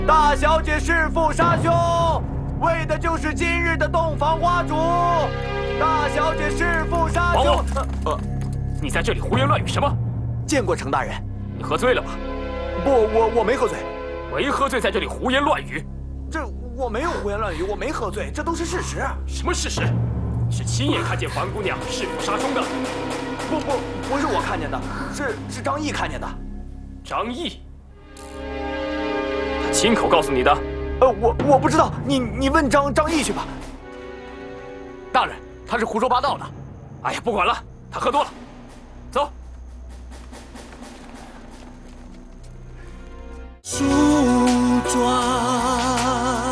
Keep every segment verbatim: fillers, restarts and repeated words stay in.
大小姐弑父杀兄，为的就是今日的洞房花烛。大小姐弑父杀兄。 呃呃，你在这里胡言乱语什么？ 见过程大人。 你喝醉了吧？ 不，我我没喝醉。 没喝醉，在这里胡言乱语。 这我没有胡言乱语，我没喝醉，这都是事实。 什么事实？你是亲眼看见樊姑娘弑父杀兄的？ 不不，不是我看见的，是是张毅看见的。 张毅？他亲口告诉你的？ 呃，我我不知道，你你问张张毅去吧。 大人，他是胡说八道的。哎呀，不管了，他喝多了，走。 梳妆。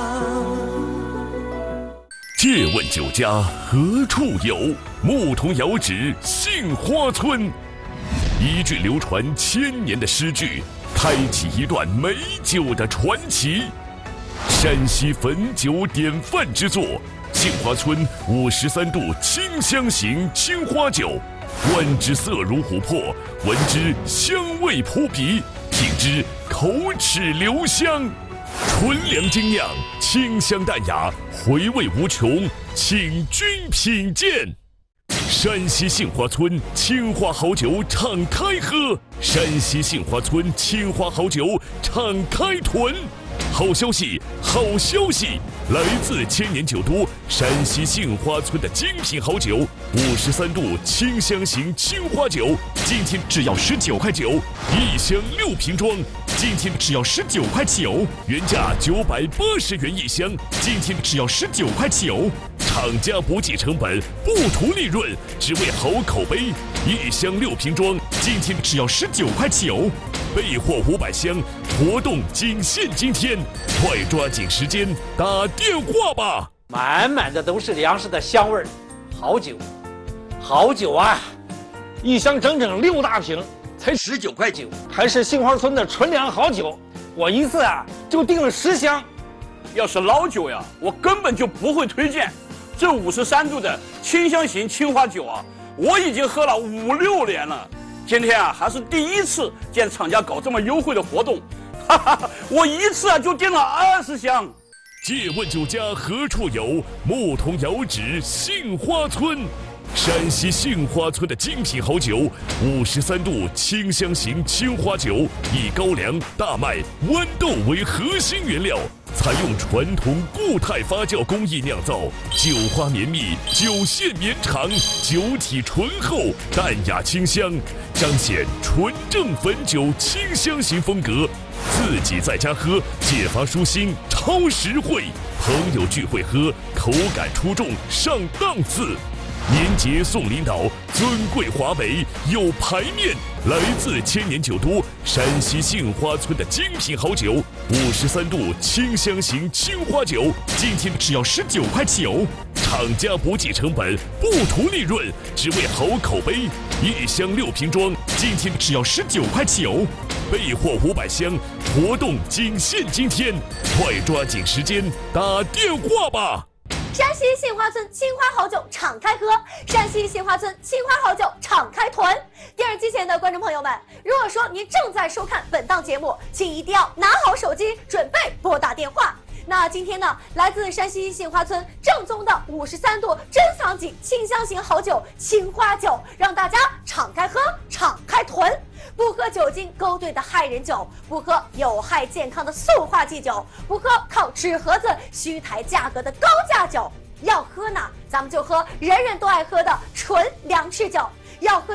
借问酒家何处有？牧童遥指杏花村。一句流传千年的诗句，开启一段美酒的传奇。山西汾酒典范之作，杏花村五十三度清香型青花酒，观之色如琥珀，闻之香味扑鼻，品之口齿留香。纯粮精酿，清香淡雅，回味无穷，请君品鉴。山西杏花村青花好酒敞开喝，山西杏花村青花好酒敞开囤。好消息，好消息！来自千年酒都山西杏花村的精品好酒，五十三度清香型青花酒，今天只要十九块九，一箱六瓶装，今天只要十九块九，原价九百八十元一箱，今天只要十九块九。厂家不计成本，不图利润，只为好口碑。一箱六瓶装，今天只要十九块九。备货五百箱，活动仅限今天，快抓紧时间打电话吧！ 满满的都是粮食的香味儿，好酒，好酒啊！一箱整整六大瓶，才十九块九，还是杏花村的纯粮好酒。我一次啊就订了十箱。 要是老酒呀，我根本就不会推荐。这五十三度的清香型青花酒啊，我已经喝了五六年了。今天啊，还是第一次见厂家搞这么优惠的活动，哈哈，我一次啊就订了二十箱。 借问酒家何处有？牧童遥指杏花村。山西杏花村的精品好酒，五十三度清香型青花酒，以高粱、大麦、豌豆为核心原料，采用传统固态发酵工艺酿造，酒花绵密，酒线绵长，酒体醇厚，淡雅清香，彰显纯正汾酒清香型风格。自己在家喝，解乏舒心，超实惠；朋友聚会喝，口感出众，上档次。年节送领导，尊贵华美有排面。来自千年酒都山西杏花村的精品好酒，五十三度清香型青花酒，今天只要十九块九。厂家不计成本，不图利润，只为好口碑。一箱六瓶装，今天只要十九块九。备货五百箱，活动仅限今天，快抓紧时间打电话吧！ 山西杏花村青花好酒敞开喝，山西杏花村青花好酒敞开囤。电视机前的观众朋友们，如果说您正在收看本档节目，请一定要拿好手机，准备拨打电话。那今天呢，来自山西杏花村正宗的五十三度珍藏级清香型好酒青花酒，让大家敞开喝，敞开囤。不喝酒精勾兑的害人酒，不喝有害健康的塑化剂酒，不喝靠纸盒子虚抬价格的高价酒。要喝呢，咱们就喝人人都爱喝的纯粮食酒。要喝。